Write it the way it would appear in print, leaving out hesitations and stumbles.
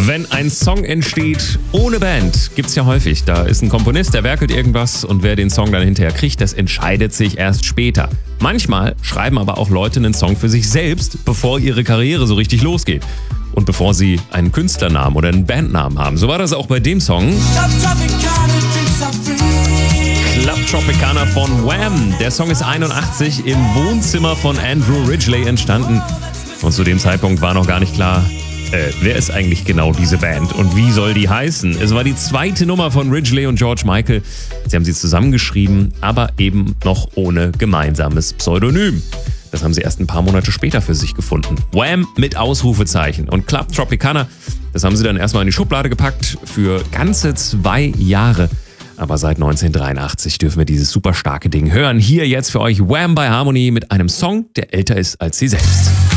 Wenn ein Song entsteht ohne Band, gibt's ja häufig. Da ist ein Komponist, der werkelt irgendwas und wer den Song dann hinterher kriegt, das entscheidet sich erst später. Manchmal schreiben aber auch Leute einen Song für sich selbst, bevor ihre Karriere so richtig losgeht. Und bevor sie einen Künstlernamen oder einen Bandnamen haben. So war das auch bei dem Song. Club Tropicana von Wham! Der Song ist 81 im Wohnzimmer von Andrew Ridgeley entstanden. Und zu dem Zeitpunkt war noch gar nicht klar, wer ist eigentlich genau diese Band und wie soll die heißen? Es war die zweite Nummer von Ridgeley und George Michael. Sie haben sie zusammengeschrieben, aber eben noch ohne gemeinsames Pseudonym. Das haben sie erst ein paar Monate später für sich gefunden. Wham! Mit Ausrufezeichen. Und Club Tropicana, das haben sie dann erstmal in die Schublade gepackt für ganze 2 Jahre. Aber seit 1983 dürfen wir dieses super starke Ding hören. Hier jetzt für euch Wham! Bei Harmony mit einem Song, der älter ist als sie selbst.